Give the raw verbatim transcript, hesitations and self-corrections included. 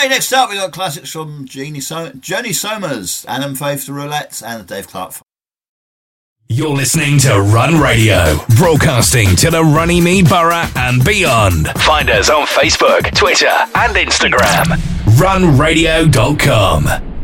Okay, next up we got classics from Jeannie so- Journey Somers, Adam Faith, The Roulettes, and the Dave Clark. You're listening to Run Radio, broadcasting to the Runnymede Borough and beyond. Find us on Facebook, Twitter, and Instagram. run radio dot com.